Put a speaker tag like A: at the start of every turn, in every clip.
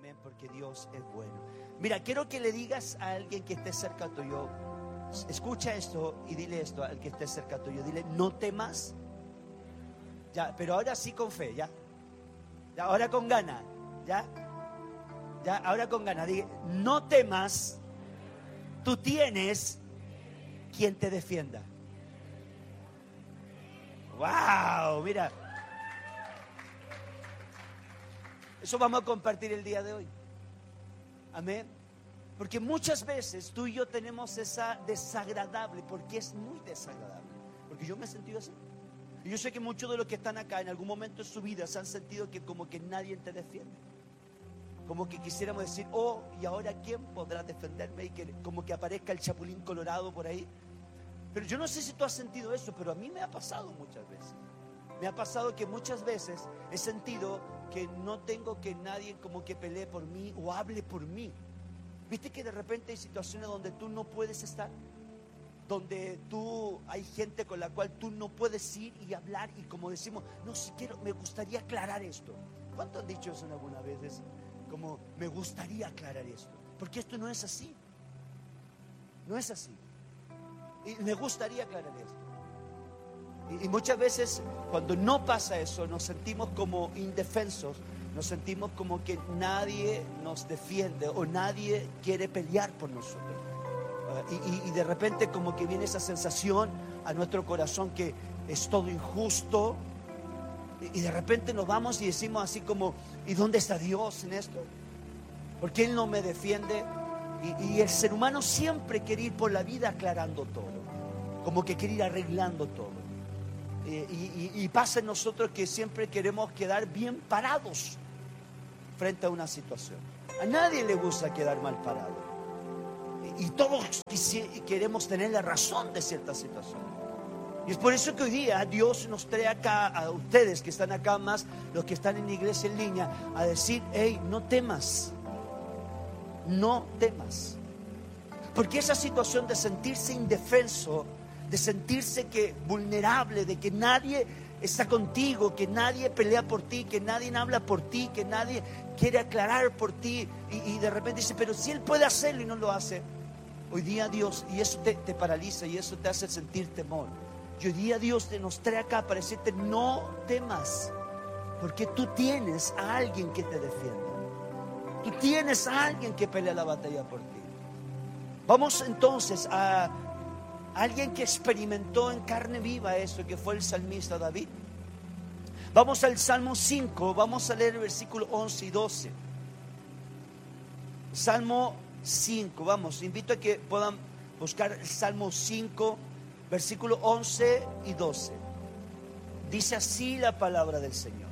A: Amén, porque Dios es bueno. Mira, quiero que le digas a alguien que esté cerca tuyo, escucha esto y dile esto al que esté cerca tuyo. Dile, no temas. Ya, pero ahora sí con fe, ya. Ya, ahora con ganas, ya. Ya, ahora con ganas. Dile, no temas. Tú tienes quien te defienda. Wow, mira. Eso vamos a compartir el día de hoy. Amén. Porque muchas veces tú y yo tenemos esa desagradable, porque es muy desagradable. Porque yo me he sentido así. Y yo sé que muchos de los que están acá en algún momento de su vida se han sentido que como que nadie te defiende. Como que quisiéramos decir, oh, ¿y ahora quién podrá defenderme? Y que como que aparezca el chapulín colorado por ahí. Pero yo no sé si tú has sentido eso, pero a mí me ha pasado muchas veces. Me ha pasado que muchas veces he sentido que no tengo que nadie como que pelee por mí o hable por mí. ¿Viste que de repente hay situaciones donde tú no puedes estar? Donde hay gente con la cual tú no puedes ir y hablar y como decimos, no, si quiero, me gustaría aclarar esto. ¿Cuántos han dicho eso alguna vez? Como, me gustaría aclarar esto. Porque esto no es así. No es así. Y me gustaría aclarar esto. Y muchas veces cuando no pasa eso nos sentimos como indefensos, nos sentimos como que nadie nos defiende o nadie quiere pelear por nosotros. Y de repente como que viene esa sensación a nuestro corazón que es todo injusto. Y de repente nos vamos y decimos así como, ¿y dónde está Dios en esto? ¿Por qué Él no me defiende? Y el ser humano siempre quiere ir por la vida aclarando todo, como que quiere ir arreglando todo. Y pasa en nosotros que siempre queremos quedar bien parados frente a una situación. A nadie le gusta quedar mal parado. Y todos queremos tener la razón de cierta situación. Y es por eso que hoy día Dios nos trae acá a ustedes que están acá, más los que están en la iglesia en línea, a decir, hey, no temas. No temas. Porque esa situación de sentirse indefenso, de sentirse que vulnerable, de que nadie está contigo, que nadie pelea por ti, que nadie habla por ti, que nadie quiere aclarar por ti, y de repente dice, pero si Él puede hacerlo y no lo hace. Hoy día Dios, y eso te paraliza y eso te hace sentir temor. Y hoy día Dios nos trae acá para decirte, no temas, porque tú tienes a alguien que te defiende. Tú tienes a alguien que pelea la batalla por ti. Vamos entonces a alguien que experimentó en carne viva eso, que fue el salmista David. Vamos al Salmo 5, vamos a leer el versículo 11 y 12. Salmo 5, vamos, invito a que puedan buscar el Salmo 5, versículo 11 y 12. Dice así la palabra del Señor.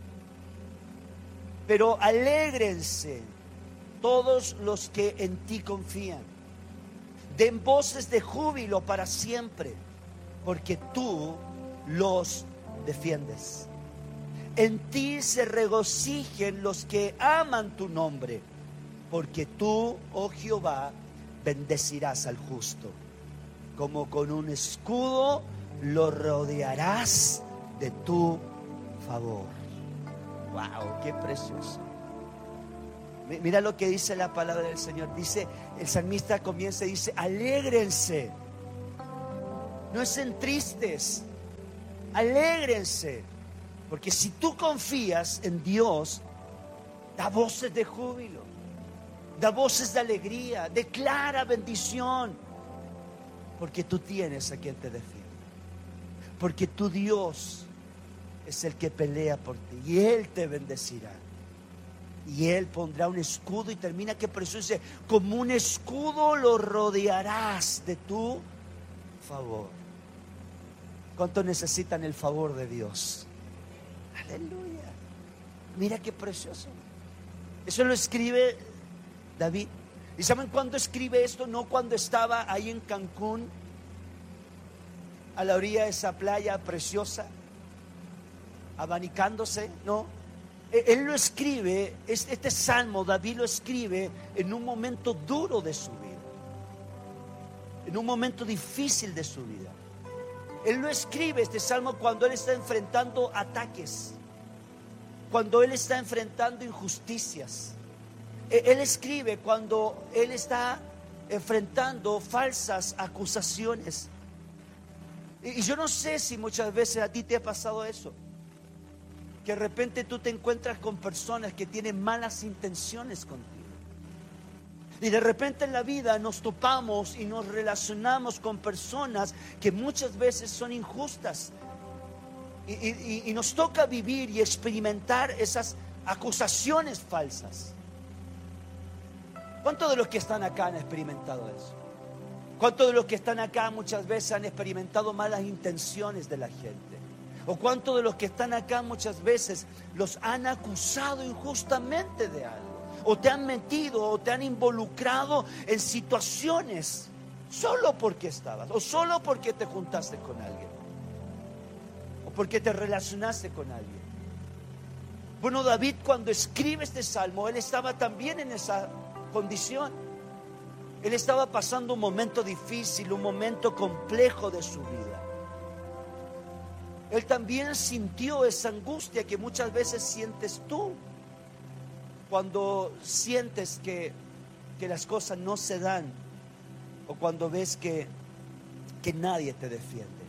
A: Pero alégrense todos los que en ti confían. Den voces de júbilo para siempre, porque tú los defiendes. En ti se regocijen los que aman tu nombre, porque tú, oh Jehová, bendecirás al justo. Como con un escudo lo rodearás de tu favor. Wow, qué precioso. Mira lo que dice la palabra del Señor. Dice, el salmista comienza y dice, alégrense. No estén tristes, alégrense. Porque si tú confías en Dios, da voces de júbilo, da voces de alegría, declara bendición. Porque tú tienes a quien te defiende. Porque tu Dios es el que pelea por ti y Él te bendecirá. Y Él pondrá un escudo, y termina que precioso, dice, como un escudo lo rodearás de tu favor. ¿Cuántos necesitan el favor de Dios? Aleluya. Mira qué precioso. Eso lo escribe David. ¿Y saben cuándo escribe esto? No cuando estaba ahí en Cancún, a la orilla de esa playa preciosa, abanicándose, no. Él lo escribe, este salmo David lo escribe en un momento duro de su vida, en un momento difícil de su vida. Él lo escribe, este salmo, cuando él está enfrentando ataques, cuando él está enfrentando injusticias, Él escribe cuando él está enfrentando falsas acusaciones. Y yo no sé si muchas veces a ti te ha pasado eso, que de repente tú te encuentras con personas que tienen malas intenciones contigo. Y de repente en la vida nos topamos y nos relacionamos con personas que muchas veces son injustas. Y nos toca vivir y experimentar esas acusaciones falsas. ¿Cuántos de los que están acá han experimentado eso? ¿Cuántos de los que están acá muchas veces han experimentado malas intenciones de la gente? ¿O cuántos de los que están acá muchas veces los han acusado injustamente de algo? ¿O te han metido o te han involucrado en situaciones solo porque estabas? ¿O solo porque te juntaste con alguien? ¿O porque te relacionaste con alguien? Bueno, David, cuando escribe este salmo, él estaba también en esa condición. Él estaba pasando un momento difícil, un momento complejo de su vida. Él también sintió esa angustia que muchas veces sientes tú cuando sientes que las cosas no se dan, o cuando ves que nadie te defiende,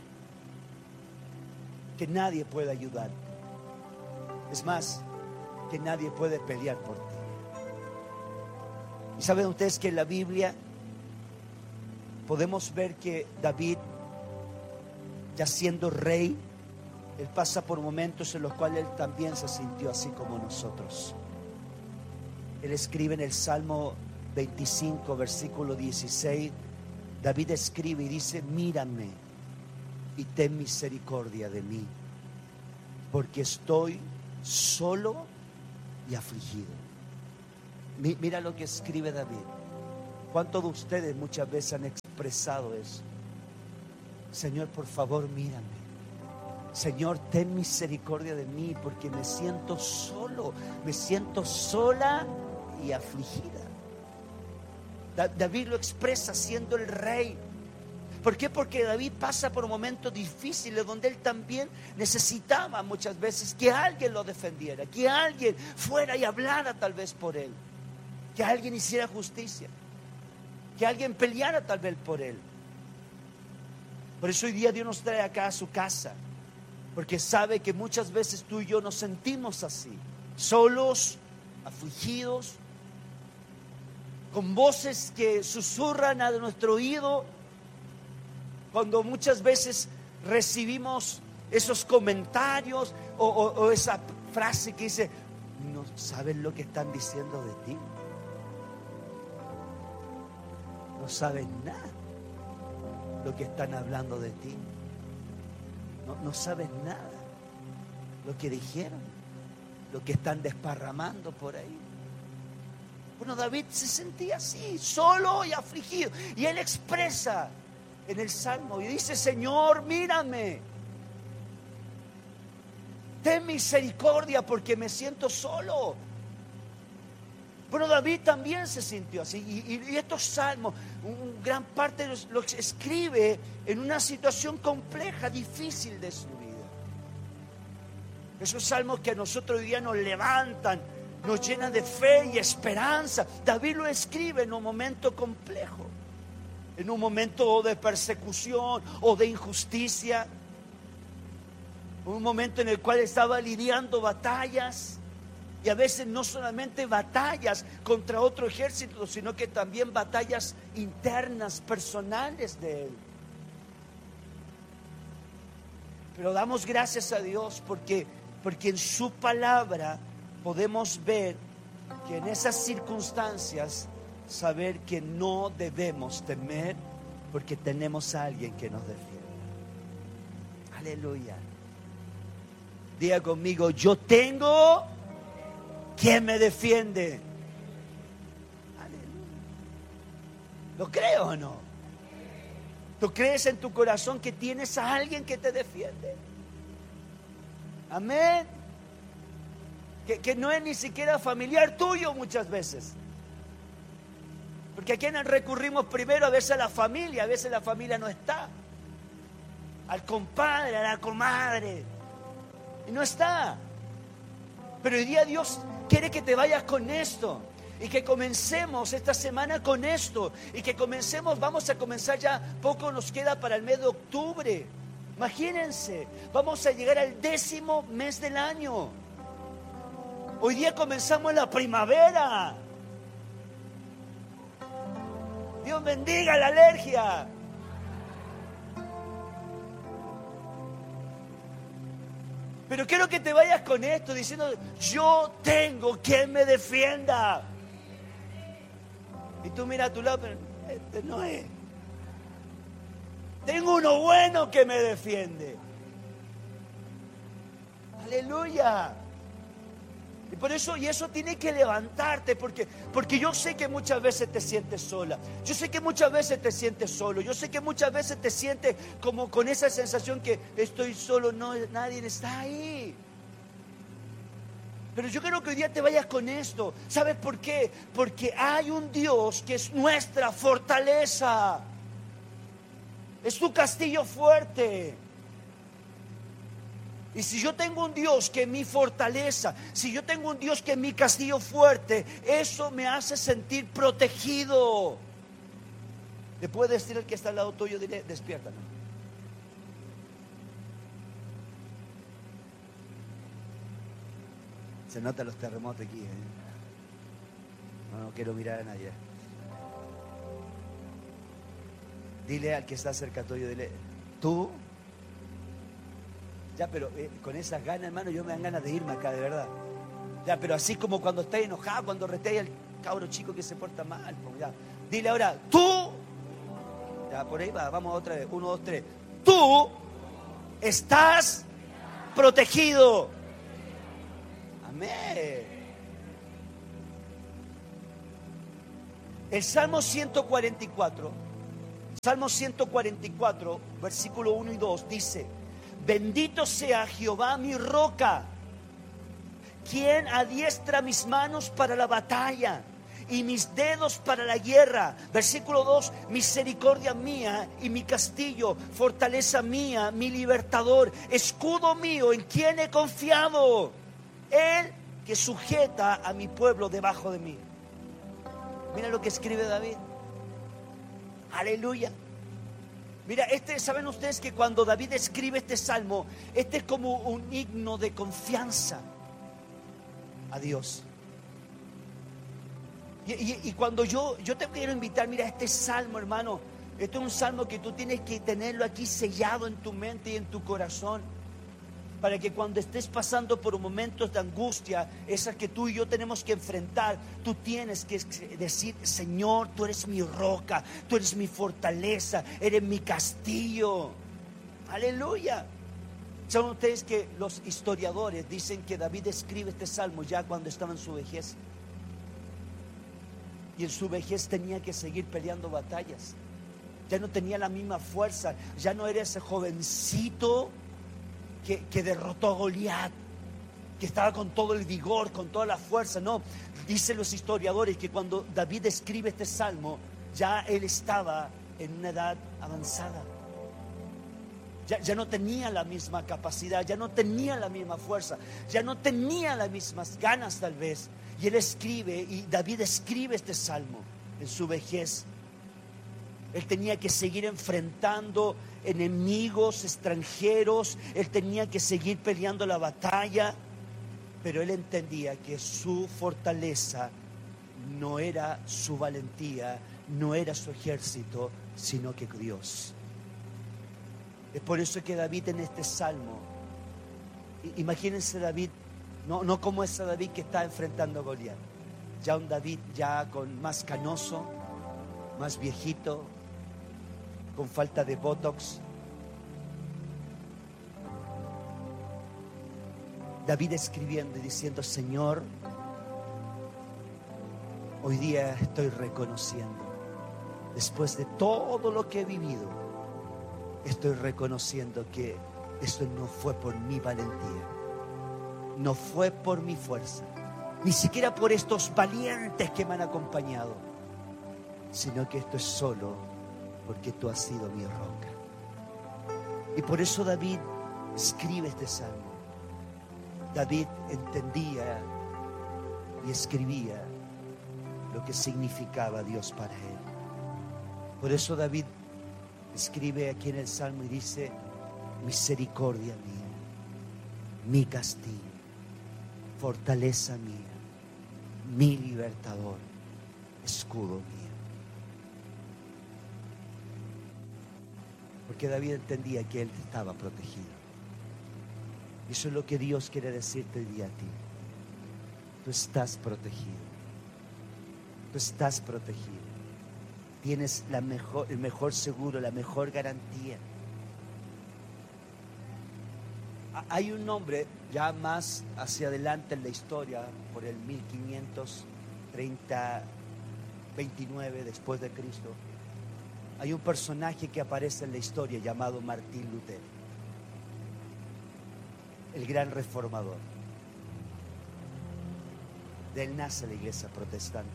A: que nadie puede ayudarte. Es más, que nadie puede pelear por ti. ¿Y saben ustedes que en la Biblia podemos ver que David, ya siendo rey, él pasa por momentos en los cuales él también se sintió así como nosotros? Él escribe en el Salmo 25, versículo 16, David escribe y dice: mírame y ten misericordia de mí, porque estoy solo y afligido. Mira lo que escribe David. ¿Cuántos de ustedes muchas veces han expresado eso? Señor, por favor, mírame. Señor, ten misericordia de mí, porque me siento solo, me siento sola y afligida. David lo expresa siendo el rey. ¿Por qué? Porque David pasa por momentos difíciles donde él también necesitaba muchas veces que alguien lo defendiera, que alguien fuera y hablara tal vez por él, que alguien hiciera justicia, que alguien peleara tal vez por él. Por eso hoy día Dios nos trae acá a su casa, porque sabe que muchas veces tú y yo nos sentimos así, solos, afligidos, con voces que susurran a nuestro oído, cuando muchas veces recibimos esos comentarios o esa frase que dice: no saben lo que están diciendo de ti, no saben nada lo que están hablando de ti, no sabes nada lo que dijeron, lo que están desparramando por ahí. Bueno, David se sentía así, solo y afligido, y él expresa en el Salmo y dice: Señor, mírame, ten misericordia, porque me siento solo. Bueno, David también se sintió así, y estos salmos, gran parte los escribe en una situación compleja, difícil de su vida. Esos salmos que a nosotros hoy día nos levantan, nos llenan de fe y esperanza. David lo escribe en un momento complejo, en un momento de persecución o de injusticia, un momento en el cual estaba lidiando batallas, y a veces no solamente batallas contra otro ejército, sino que también batallas internas, personales de él. Pero damos gracias a Dios porque en su palabra podemos ver que en esas circunstancias, saber que no debemos temer, porque tenemos a alguien que nos defiende. Aleluya. Diga conmigo: yo tengo quien me defiende. Aleluya. ¿Lo creo o no? ¿Tú crees en tu corazón que tienes a alguien que te defiende? Amén. Que no es ni siquiera familiar tuyo muchas veces. Porque a quienes recurrimos primero, a veces a la familia no está. Al compadre, a la comadre, y no está. Pero hoy día Dios quiere que te vayas con esto, Y que comencemos esta semana con esto. Y que vamos a comenzar ya, poco nos queda para el mes de octubre. Imagínense, vamos a llegar al 10º mes del año. Hoy día comenzamos la primavera. Dios bendiga la alergia. Pero quiero que te vayas con esto diciendo: yo tengo quien me defienda. Y tú mira a tu lado, pero este no es. Tengo uno bueno que me defiende. Aleluya. Y por eso, y eso tiene que levantarte, porque yo sé que muchas veces te sientes sola. Yo sé que muchas veces te sientes solo. Yo sé que muchas veces te sientes como con esa sensación que estoy solo, no, nadie está ahí. Pero yo quiero que hoy día te vayas con esto. ¿Sabes por qué? Porque hay un Dios que es nuestra fortaleza. Es tu castillo fuerte. Y si yo tengo un Dios que es mi fortaleza, si yo tengo un Dios que es mi castillo fuerte, eso me hace sentir protegido. Le puede decir al que está al lado tuyo, dile: despiértame. Se notan los terremotos aquí, No quiero mirar a nadie. Dile al que está cerca tuyo, dile: tú. Ya, pero con esas ganas, hermano, yo me dan ganas de irme acá, de verdad. Ya, pero así como cuando estás enojado, cuando retea al cabro chico que se porta mal. Pues, ya. Dile ahora: tú. Ya, por ahí va, vamos otra vez. 1, 2, 3. Tú estás protegido. Amén. El Salmo 144, versículo 1 y 2 dice: bendito sea Jehová mi roca, quien adiestra mis manos para la batalla y mis dedos para la guerra. Versículo 2: misericordia mía y mi castillo, fortaleza mía, mi libertador, escudo mío en quien he confiado, él que sujeta a mi pueblo debajo de mí. Mira lo que escribe David. Aleluya. Mira, ¿saben ustedes que cuando David escribe este salmo, este es como un himno de confianza a Dios? Y cuando yo te quiero invitar, mira, este salmo, hermano, este es un salmo que tú tienes que tenerlo aquí sellado en tu mente y en tu corazón, para que cuando estés pasando por momentos de angustia, esas que tú y yo tenemos que enfrentar, tú tienes que decir: Señor, tú eres mi roca, tú eres mi fortaleza, eres mi castillo. Aleluya. ¿Saben ustedes que los historiadores dicen que David escribe este salmo ya cuando estaba en su vejez? Y en su vejez tenía que seguir peleando batallas. Ya no tenía la misma fuerza, ya no era ese jovencito que derrotó a Goliat, que estaba con todo el vigor, con toda la fuerza. No, dicen los historiadores que cuando David escribe este salmo, ya él estaba en una edad avanzada. Ya no tenía la misma capacidad, ya no tenía la misma fuerza, ya no tenía las mismas ganas tal vez. Y él escribe, y David escribe este salmo en su vejez. Él tenía que seguir enfrentando enemigos extranjeros, él tenía que seguir peleando la batalla, pero él entendía que su fortaleza no era su valentía, no era su ejército, sino que Dios. Es por eso que David en este salmo, imagínense David, no como ese David que está enfrentando a Goliat, ya un David ya con más canoso, más viejito, con falta de botox. David escribiendo y diciendo: Señor, hoy día estoy reconociendo, después de todo lo que he vivido, estoy reconociendo que esto no fue por mi valentía, no fue por mi fuerza, ni siquiera por estos valientes que me han acompañado, sino que esto es solo porque tú has sido mi roca. Y por eso David escribe este salmo. David entendía y escribía lo que significaba Dios para él. Por eso David escribe aquí en el Salmo y dice: misericordia mía, mi castigo, fortaleza mía, mi libertador, escudo mío. Porque David entendía que él estaba protegido. Y eso es lo que Dios quiere decirte hoy día a ti. Tú estás protegido. Tú estás protegido. Tienes el mejor seguro, la mejor garantía. Hay un nombre ya más hacia adelante en la historia, por el 1529 después de Cristo. Hay un personaje que aparece en la historia llamado Martín Lutero, el gran reformador. De él nace la iglesia protestante.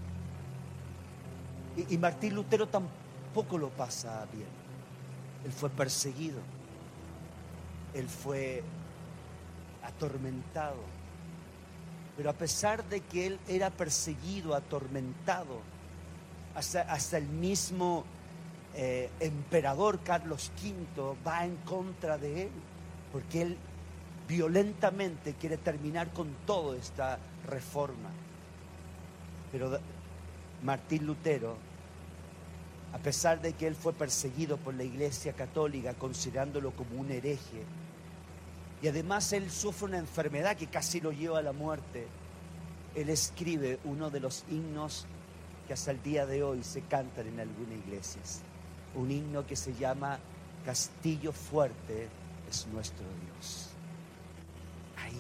A: Y Martín Lutero tampoco lo pasa bien. Él fue perseguido. Él fue atormentado. Pero a pesar de que él era perseguido, atormentado, hasta el mismo emperador Carlos V va en contra de él, porque él violentamente quiere terminar con toda esta reforma. Pero Martín Lutero, a pesar de que él fue perseguido por la Iglesia Católica, considerándolo como un hereje, y además él sufre una enfermedad que casi lo lleva a la muerte, él escribe uno de los himnos que hasta el día de hoy se cantan en algunas iglesias. Un himno que se llama Castillo fuerte es nuestro Dios. Ahí.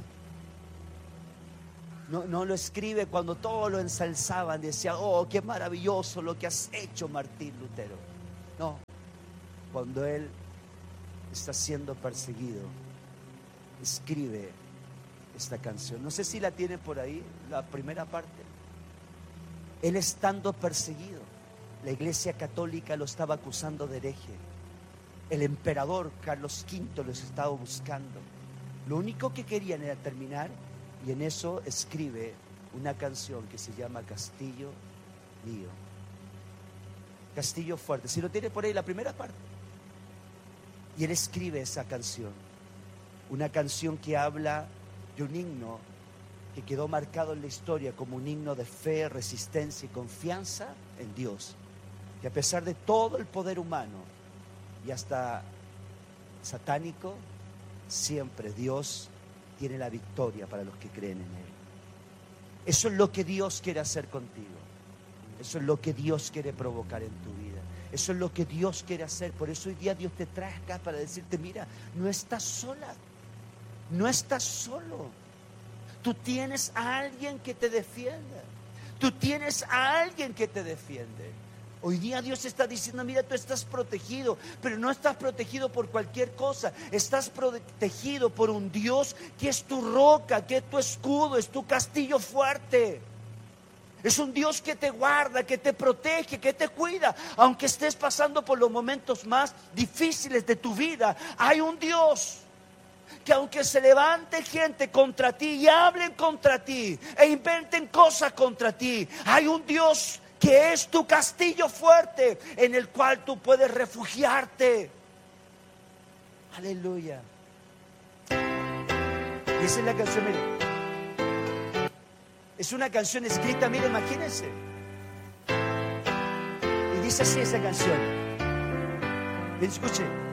A: No lo escribe cuando todos lo ensalzaban, decía: oh, qué maravilloso lo que has hecho, Martín Lutero. No, cuando él está siendo perseguido, escribe esta canción. No sé si la tiene por ahí, la primera parte. Él estando perseguido, la Iglesia Católica lo estaba acusando de hereje. El emperador Carlos V los estaba buscando. Lo único que querían era terminar, y en eso escribe una canción que se llama Castillo mío. Castillo fuerte. Si lo tiene por ahí, la primera parte. Y él escribe esa canción. Una canción que habla de un himno que quedó marcado en la historia como un himno de fe, resistencia y confianza en Dios. Que a pesar de todo el poder humano y hasta satánico, siempre Dios tiene la victoria para los que creen en Él. Eso es lo que Dios quiere hacer contigo. Eso es lo que Dios quiere provocar en tu vida. Eso es lo que Dios quiere hacer. Por eso hoy día Dios te trae acá para decirte: mira, no estás sola. No estás solo. Tú tienes a alguien que te defienda. Tú tienes a alguien que te defiende. Hoy día Dios está diciendo: mira, tú estás protegido, pero no estás protegido por cualquier cosa. Estás protegido por un Dios que es tu roca, que es tu escudo, es tu castillo fuerte. Es un Dios que te guarda, que te protege, que te cuida. Aunque estés pasando por los momentos más difíciles de tu vida, hay un Dios que aunque se levante gente contra ti y hablen contra ti e inventen cosas contra ti, hay un Dios que es tu castillo fuerte en el cual tú puedes refugiarte. Aleluya. Y esa es la canción, mire. Es una canción escrita, mire, imagínense. Y dice así esa canción. Escuche.